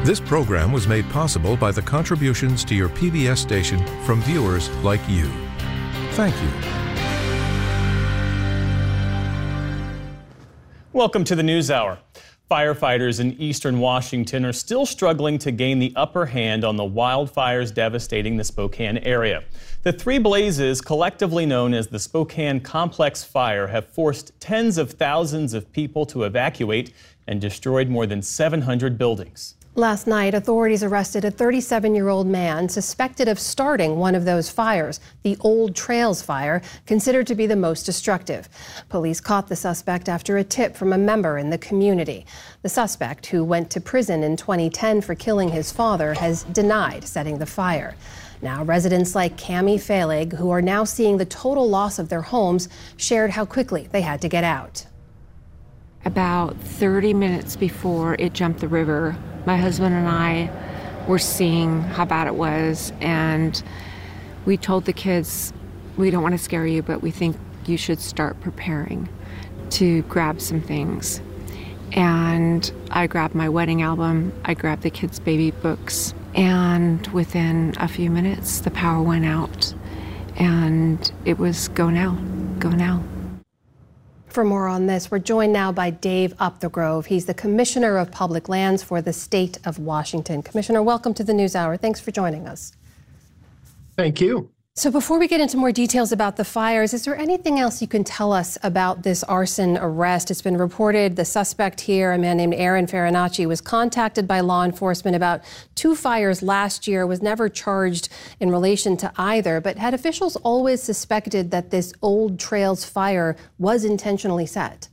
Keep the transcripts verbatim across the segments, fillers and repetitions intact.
This program was made possible by the contributions to your P B S station from viewers like you. Thank you. Welcome to the News Hour. Firefighters in eastern Washington are still struggling to gain the upper hand on the wildfires devastating the Spokane area. The three blazes, collectively known as the Spokane Complex Fire, have forced tens of thousands of people to evacuate and destroyed more than seven hundred buildings. Last night, authorities arrested a thirty-seven-year-old man suspected of starting one of those fires, the Old Trails Fire, considered to be the most destructive. Police caught the suspect after a tip from a member in the community. The suspect, who went to prison in twenty ten for killing his father, has denied setting the fire. Now, residents like Cami Falig, who are now seeing the total loss of their homes, shared how quickly they had to get out. About thirty minutes before it jumped the river, my husband and I were seeing how bad it was, and we told the kids, we don't want to scare you, but we think you should start preparing to grab some things. And I grabbed my wedding album, I grabbed the kids' baby books, and within a few minutes, the power went out, and it was go now, go now. For more on this, we're joined now by Dave Upthegrove. He's the Commissioner of Public Lands for the state of Washington. Commissioner, welcome to the News Hour. Thanks for joining us. Thank you. So before we get into more details about the fires, is there anything else you can tell us about this arson arrest? It's been reported the suspect here, a man named Aaron Farinacci, was contacted by law enforcement about two fires last year, was never charged in relation to either. But had officials always suspected that this Old Trails fire was intentionally set?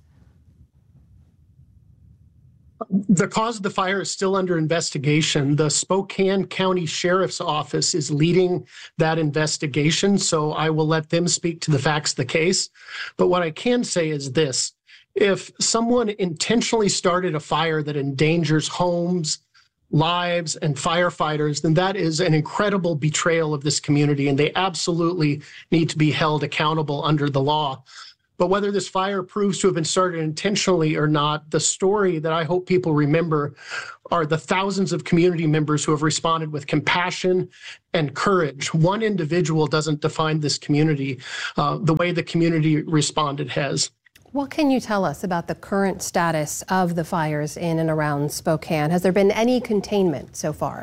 The cause of the fire is still under investigation. The Spokane County Sheriff's Office is leading that investigation, so I will let them speak to the facts of the case. But what I can say is this: if someone intentionally started a fire that endangers homes, lives, and firefighters, then that is an incredible betrayal of this community, and they absolutely need to be held accountable under the law. But whether this fire proves to have been started intentionally or not, the story that I hope people remember are the thousands of community members who have responded with compassion and courage. One individual doesn't define this community. Uh, the way the community responded has. What can you tell us about the current status of the fires in and around Spokane? Has there been any containment so far?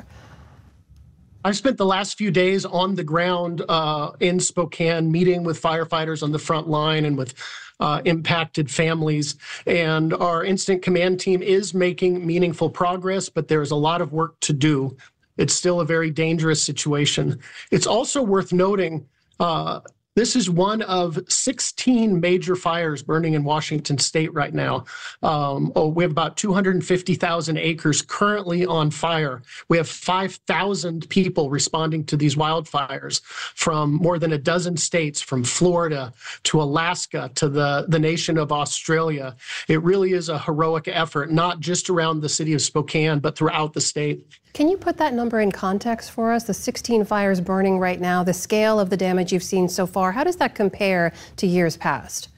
I've spent the last few days on the ground uh, in Spokane, meeting with firefighters on the front line and with uh, impacted families. And our incident command team is making meaningful progress, but there's a lot of work to do. It's still a very dangerous situation. It's also worth noting uh, this is one of sixteen major fires burning in Washington state right now. Um, oh, we have about two hundred fifty thousand acres currently on fire. We have five thousand people responding to these wildfires from more than a dozen states, from Florida to Alaska to the, the nation of Australia. It really is a heroic effort, not just around the city of Spokane, but throughout the state. Can you put that number in context for us? The sixteen fires burning right now, the scale of the damage you've seen so far, how does that compare to years past?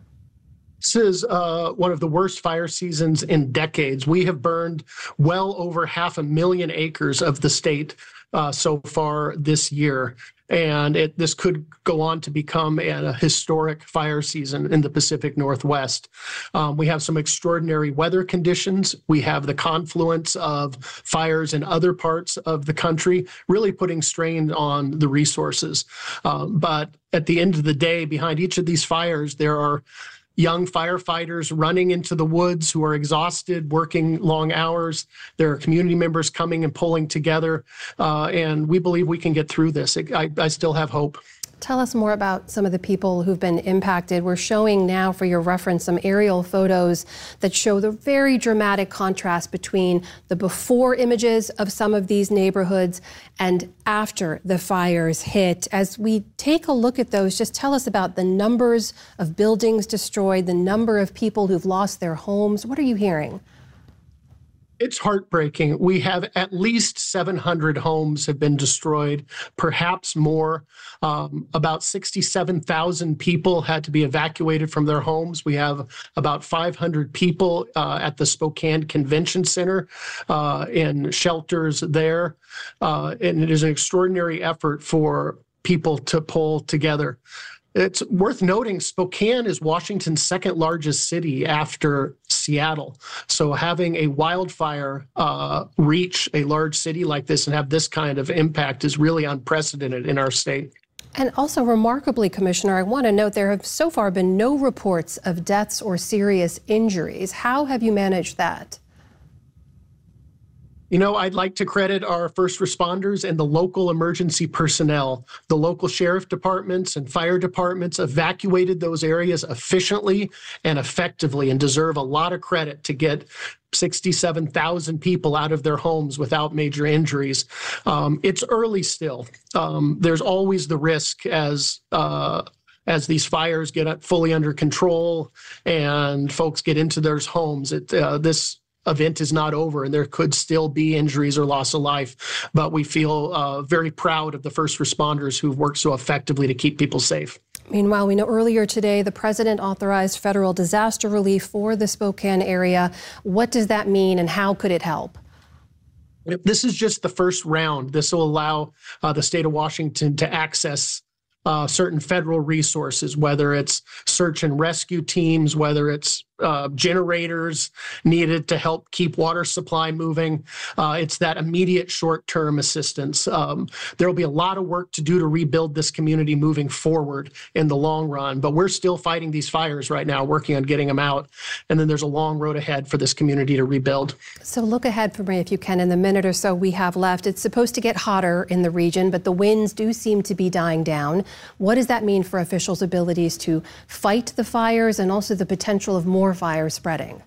This is uh, one of the worst fire seasons in decades. We have burned well over half a million acres of the state uh, so far this year. And it, this could go on to become a, a historic fire season in the Pacific Northwest. Um, we have some extraordinary weather conditions. We have the confluence of fires in other parts of the country, really putting strain on the resources. Um, but at the end of the day, behind each of these fires, there are young firefighters running into the woods who are exhausted, working long hours. There are community members coming and pulling together, uh, and we believe we can get through this. I, I still have hope. Tell us more about some of the people who've been impacted. We're showing now, for your reference, some aerial photos that show the very dramatic contrast between the before images of some of these neighborhoods and after the fires hit. As we take a look at those, just tell us about the numbers of buildings destroyed, the number of people who've lost their homes. What are you hearing? It's heartbreaking. We have at least seven hundred homes have been destroyed, perhaps more. Um, about sixty-seven thousand people had to be evacuated from their homes. We have about five hundred people uh, at the Spokane Convention Center uh, in shelters there. Uh, and it is an extraordinary effort for people to pull together. It's worth noting Spokane is Washington's second largest city after Seattle. So having a wildfire uh, reach a large city like this and have this kind of impact is really unprecedented in our state. And also remarkably, Commissioner, I want to note there have so far been no reports of deaths or serious injuries. How have you managed that? You know, I'd like to credit our first responders and the local emergency personnel. The local sheriff departments and fire departments evacuated those areas efficiently and effectively and deserve a lot of credit to get sixty-seven thousand people out of their homes without major injuries. Um, it's early still. Um, there's always the risk as uh, as these fires get fully under control and folks get into their homes. It, uh, this event is not over and there could still be injuries or loss of life, but we feel uh, very proud of the first responders who've worked so effectively to keep people safe. Meanwhile, we know earlier today the president authorized federal disaster relief for the Spokane area. What does that mean and how could it help? This is just the first round. This will allow uh, the state of Washington to access uh, certain federal resources, whether it's search and rescue teams, whether it's Uh, generators needed to help keep water supply moving. Uh, it's that immediate short-term assistance. Um, there will be a lot of work to do to rebuild this community moving forward in the long run, but we're still fighting these fires right now, working on getting them out. And then there's a long road ahead for this community to rebuild. So look ahead for me if you can in the minute or so we have left. It's supposed to get hotter in the region, but the winds do seem to be dying down. What does that mean for officials' abilities to fight the fires and also the potential of more fire spreading?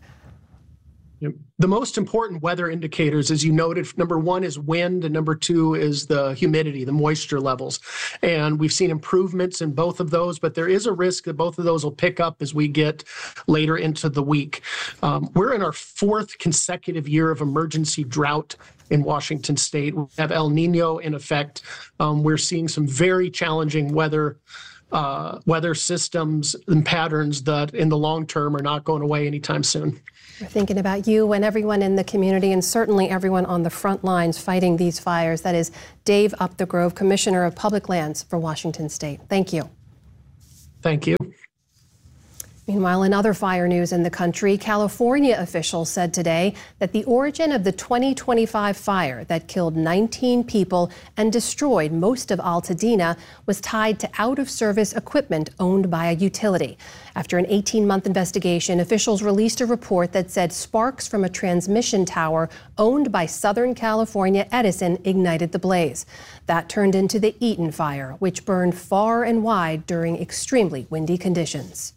The most important weather indicators, as you noted, number one is wind, and number two is the humidity, the moisture levels. And we've seen improvements in both of those, but there is a risk that both of those will pick up as we get later into the week. Um, we're in our fourth consecutive year of emergency drought in Washington state. We have El Nino in effect. Um, we're seeing some very challenging weather Uh, weather systems and patterns that in the long term are not going away anytime soon. We're thinking about you and everyone in the community and certainly everyone on the front lines fighting these fires. That is Dave Upthegrove, Commissioner of Public Lands for Washington State. Thank you. Thank you. Meanwhile, in other fire news in the country, California officials said today that the origin of the twenty twenty-five fire that killed nineteen people and destroyed most of Altadena was tied to out-of-service equipment owned by a utility. After an eighteen-month investigation, officials released a report that said sparks from a transmission tower owned by Southern California Edison ignited the blaze. That turned into the Eaton fire, which burned far and wide during extremely windy conditions.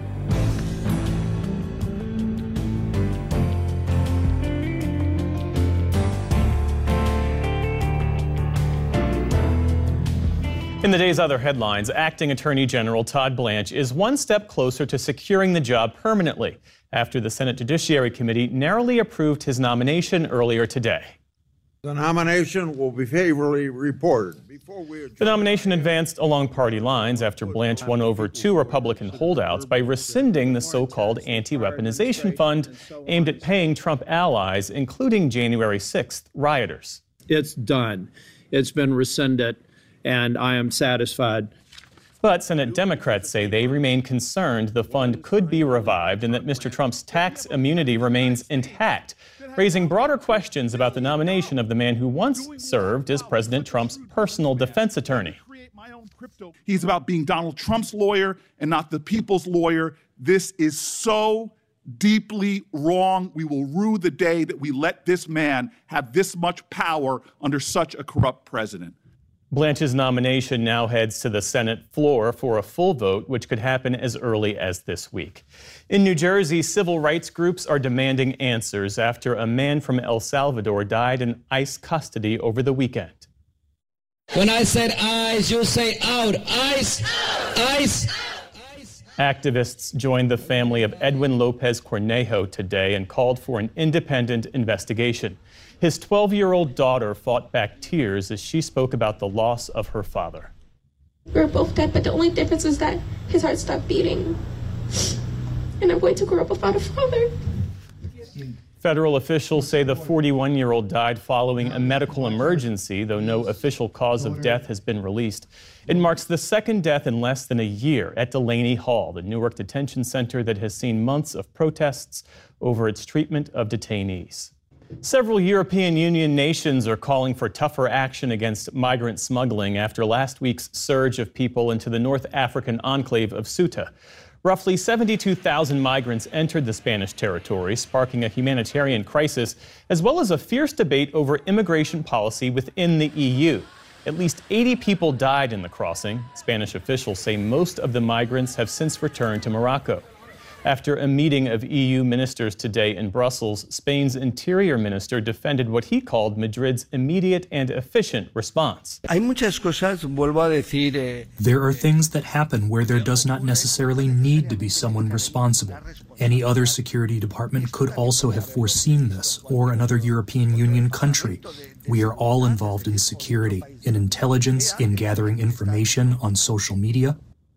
In the day's other headlines, Acting Attorney General Todd Blanche is one step closer to securing the job permanently after the Senate Judiciary Committee narrowly approved his nomination earlier today. The nomination will be favorably reported. Before we the nomination advanced along party lines after Blanche won over two Republican holdouts by rescinding the so-called anti-weaponization fund aimed at paying Trump allies, including January sixth rioters. It's done. It's been rescinded, and I am satisfied. But Senate Democrats say they remain concerned the fund could be revived and that Mister Trump's tax immunity remains intact, raising broader questions about the nomination of the man who once served as President Trump's personal defense attorney. He's about being Donald Trump's lawyer and not the people's lawyer. This is so deeply wrong. We will rue the day that we let this man have this much power under such a corrupt president. Blanche's nomination now heads to the Senate floor for a full vote, which could happen as early as this week. In New Jersey, civil rights groups are demanding answers after a man from El Salvador died in ICE custody over the weekend. When I said ICE, you say out. ICE! ICE! Activists joined the family of Edwin Lopez Cornejo today and called for an independent investigation. His twelve-year-old daughter fought back tears as she spoke about the loss of her father. We're both dead, but the only difference is that his heart stopped beating. And I'm going to grow up without a father. Federal officials say the forty-one-year-old died following a medical emergency, though no official cause of death has been released. It marks the second death in less than a year at Delaney Hall, the Newark detention center that has seen months of protests over its treatment of detainees. Several European Union nations are calling for tougher action against migrant smuggling after last week's surge of people into the North African enclave of Ceuta. Roughly seventy-two thousand migrants entered the Spanish territory, sparking a humanitarian crisis, as well as a fierce debate over immigration policy within the E U. At least eighty people died in the crossing. Spanish officials say most of the migrants have since returned to Morocco. After a meeting of E U ministers today in Brussels, Spain's interior minister defended what he called Madrid's immediate and efficient response. Hay muchas cosas, vuelvo a decir, eh... There are things that happen where there does not necessarily need to be someone responsible. Any other security department could also have foreseen this, or another European Union country. We are all involved in security, in intelligence, in gathering information on social media.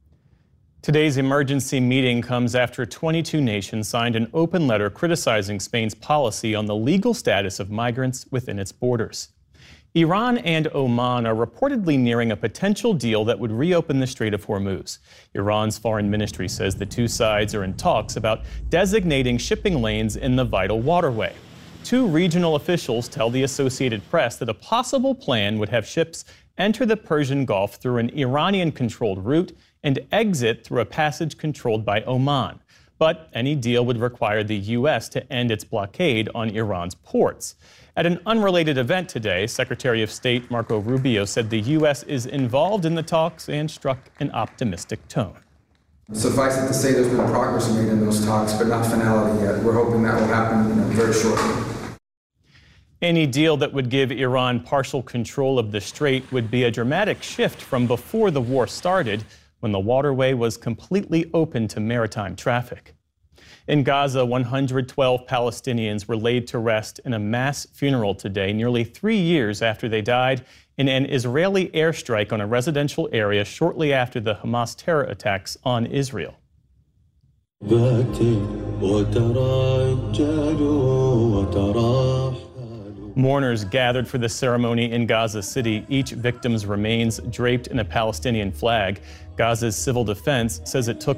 Today's emergency meeting comes after twenty-two nations signed an open letter criticizing Spain's policy on the legal status of migrants within its borders. Iran and Oman are reportedly nearing a potential deal that would reopen the Strait of Hormuz. Iran's foreign ministry says the two sides are in talks about designating shipping lanes in the vital waterway. Two regional officials tell the Associated Press that a possible plan would have ships enter the Persian Gulf through an Iranian-controlled route and exit through a passage controlled by Oman. But any deal would require the U S to end its blockade on Iran's ports. At an unrelated event today, Secretary of State Marco Rubio said the U S is involved in the talks and struck an optimistic tone. Suffice it to say there's been progress made in those talks, but not finality yet. We're hoping that will happen, you know, very shortly. Any deal that would give Iran partial control of the strait would be a dramatic shift from before the war started, when the waterway was completely open to maritime traffic. In Gaza, one hundred twelve Palestinians were laid to rest in a mass funeral today, nearly three years after they died in an Israeli airstrike on a residential area shortly after the Hamas terror attacks on Israel. Mourners gathered for the ceremony in Gaza City, each victim's remains draped in a Palestinian flag. Gaza's civil defense says it took